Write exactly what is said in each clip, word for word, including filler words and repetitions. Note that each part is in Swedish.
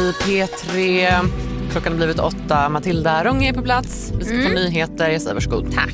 i P tre. Klockan har blivit åtta. Matilda Ronge är på plats. Vi ska mm. få nyheter. Jag säger varsågod. Tack.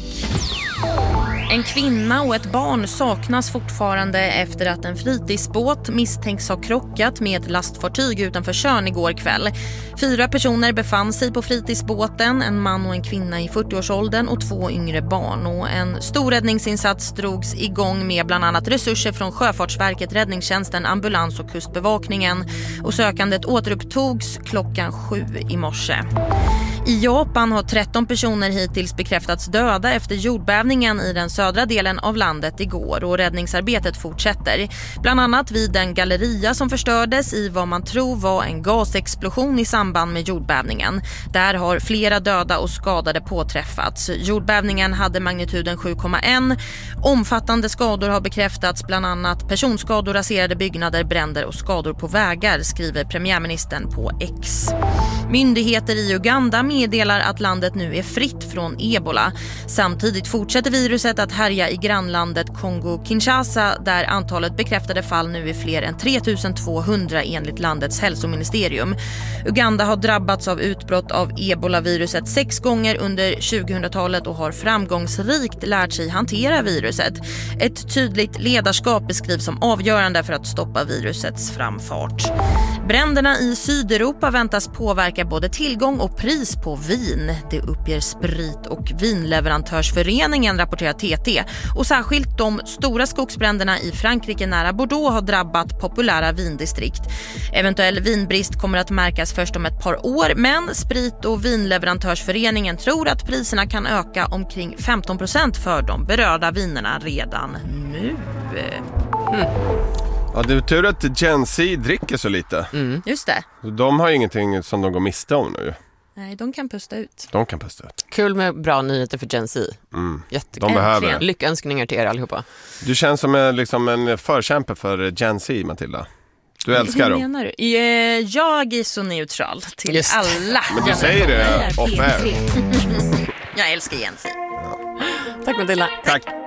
En kvinna och ett barn saknas fortfarande efter att en fritidsbåt misstänks ha krockat med ett lastfartyg utanför Tjörn igår kväll. Fyra personer befann sig på fritidsbåten, en man och en kvinna i fyrtioårsåldern och två yngre barn. Och en stor räddningsinsats drogs igång med bland annat resurser från Sjöfartsverket, räddningstjänsten, ambulans och kustbevakningen. Och sökandet återupptogs klockan sju i morse. I Japan har tretton personer hittills bekräftats döda efter jordbävningen i den södra delen av landet igår och räddningsarbetet fortsätter. Bland annat vid en galleria som förstördes i vad man tror var en gasexplosion i samband med jordbävningen. Där har flera döda och skadade påträffats. Jordbävningen hade magnituden sju komma ett. Omfattande skador har bekräftats, bland annat personskador, raserade byggnader, bränder och skador på vägar, skriver premiärministern på X. Myndigheter i Uganda meddelar att landet nu är fritt från ebola. Samtidigt fortsätter viruset att härja i grannlandet Kongo-Kinshasa, där antalet bekräftade fall nu är fler än tre tusen tvåhundra enligt landets hälsoministerium. Uganda har drabbats av utbrott av ebola-viruset sex gånger under tjugohundratalet och har framgångsrikt lärt sig hantera viruset. Ett tydligt ledarskap beskrivs som avgörande för att stoppa virusets framfart. Bränderna i Sydeuropa väntas påverka både tillgång och pris på vin. Det uppger Sprit- och vinleverantörsföreningen, rapporterar T T. Och särskilt de stora skogsbränderna i Frankrike nära Bordeaux har drabbat populära vindistrikt. Eventuell vinbrist kommer att märkas först om ett par år, men Sprit- och vinleverantörsföreningen tror att priserna kan öka omkring femton procent för de berörda vinerna redan nu. Mm. Ja, det är tur att Gen Z dricker så lite. Mm. Just det. De har ju ingenting som de går miste om nu. Nej, de kan pusta ut. De kan pusta ut. Kul med bra nyheter för Gen Z. Mm. Jättekul. De behöver. Lyckönskningar till er allihopa. Du känns som en, liksom en förkämpe för Gen Z, Matilda. Du älskar dem. Hur menar du? Jag är så neutral till Just. alla. Men du säger det off air. Jag älskar Gen Z. Tack Matilda. Tack.